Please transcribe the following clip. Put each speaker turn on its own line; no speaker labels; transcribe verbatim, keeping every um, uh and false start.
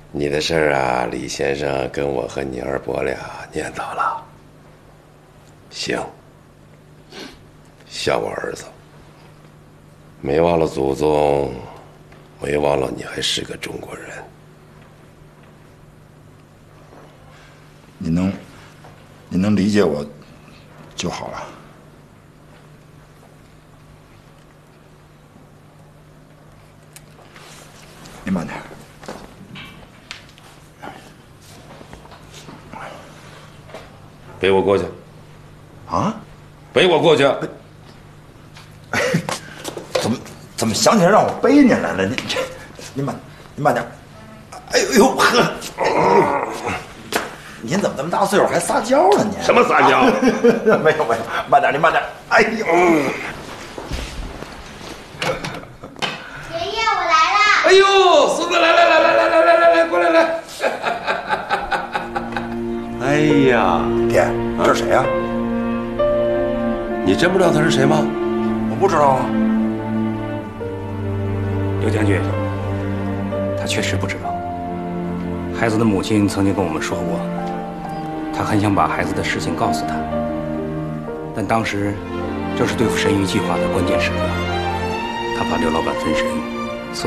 你的事儿啊，李先生跟我和你二伯俩念叨了。行，像我儿子，没忘了祖宗，没忘了你还是个中国人。
你能，你能理解我就好了。你慢点。
背我过去。
啊？
背我过去。
怎么怎么想起来让我背您来了？你你慢，你慢点。哎呦呦呵！哎您怎么这么大岁数还撒娇呢？您
什么撒娇？
没有没有，慢点，你慢点。哎呦！
爷爷，我来啦！
哎呦，孙子来来来来来来来来来，过来来！哎呀，
爹，这是谁呀？
你真不知道他是谁吗？
我不知道啊。
刘将军，他确实不知道。孩子的母亲曾经跟我们说过，他很想把孩子的事情告诉他，但当时正是对付神鱼计划的关键时刻，他怕刘老板分神。